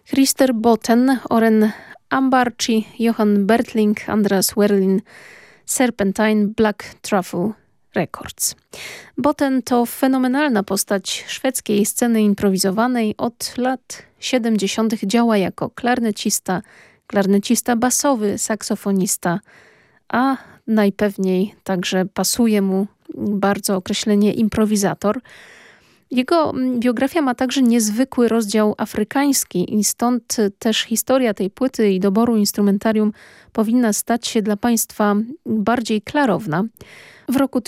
Christer Botten, Oren Ambarci, Johan Bertling, Andreas Werlin, Serpentine Black Truffle Records. Botten to fenomenalna postać szwedzkiej sceny improwizowanej. Od lat 70. działa jako klarnecista basowy, saksofonista, a najpewniej także pasuje mu bardzo określenie improwizator. Jego biografia ma także niezwykły rozdział afrykański i stąd też historia tej płyty i doboru instrumentarium powinna stać się dla Państwa bardziej klarowna. W roku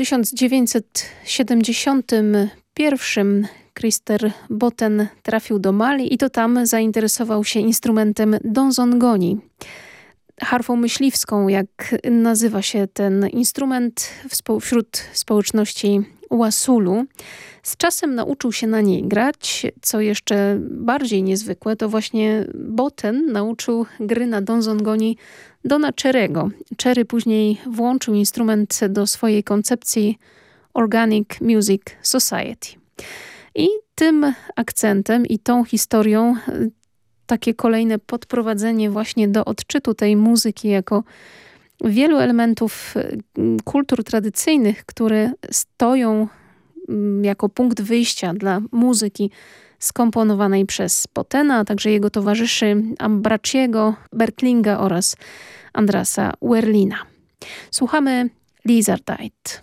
1971 Christer Botten trafił do Mali i to tam zainteresował się instrumentem donzongoni. Harfą myśliwską, jak nazywa się ten instrument wśród społeczności Wasulu. Z czasem nauczył się na niej grać. Co jeszcze bardziej niezwykłe, to właśnie Botten nauczył gry na donzongoni Dona Cherry'ego. Cherry później włączył instrument do swojej koncepcji Organic Music Society. I tym akcentem i tą historią takie kolejne podprowadzenie właśnie do odczytu tej muzyki jako wielu elementów kultur tradycyjnych, które stoją jako punkt wyjścia dla muzyki skomponowanej przez Bottena, a także jego towarzyszy Ambraciego, Bertlinga oraz Andrasa Werlina. Słuchamy Lizardite.